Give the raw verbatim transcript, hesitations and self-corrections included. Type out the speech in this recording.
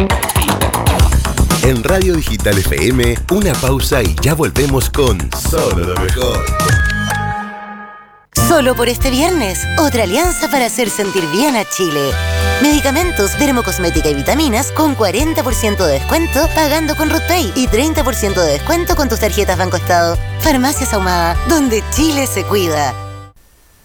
En Radio Digital F M, una pausa y ya volvemos con Solo lo mejor. Solo por este viernes, otra alianza para hacer sentir bien a Chile. Medicamentos, dermocosmética y vitaminas con cuarenta por ciento de descuento pagando con RutPay y treinta por ciento de descuento con tus tarjetas Banco Estado. Farmacias Ahumada, donde Chile se cuida.